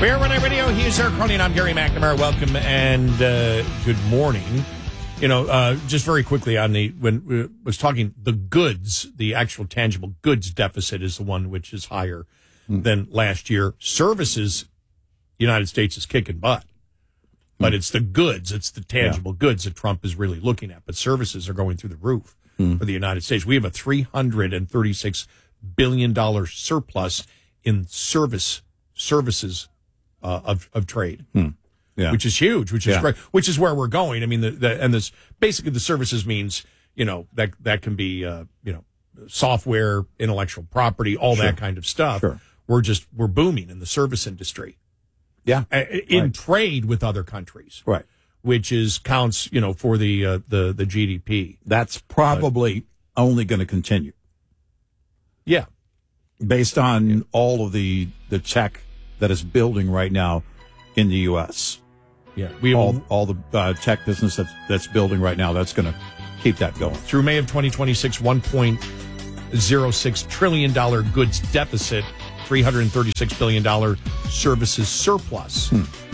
Bear Run Radio, he's Eric Carney, and I'm Gary McNamara. Welcome and good morning. Just very quickly on when we was talking, the goods, the actual tangible goods deficit is the one which is higher than last year. Services, United States is kicking butt. But it's the goods, it's the tangible goods that Trump is really looking at. But services are going through the roof for the United States. We have a $336 billion surplus in services of trade, which is huge, which is great, which is where we're going. I mean, this basically the services means, that can be, software, intellectual property, all that kind of stuff. Sure. We're booming in the service industry. Yeah. In trade with other countries. Right. Which counts, for the GDP. That's probably only going to continue. Yeah. Based on all of the tech that is building right now in the U.S. Yeah. All the tech business that's building right now, that's going to keep that going. Through May of 2026, $1.06 trillion goods deficit, $336 billion services surplus.